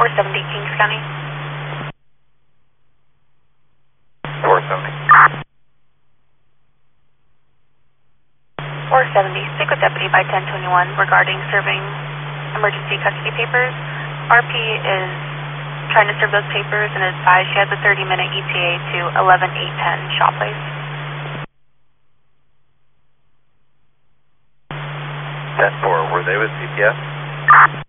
470 Kings County. 470. 470, speak with Deputy by 1021 regarding serving emergency custody papers. RP is trying to serve those papers and advised she has a 30-minute ETA to 11810 Shaw Place. 10-4, were they with CPS?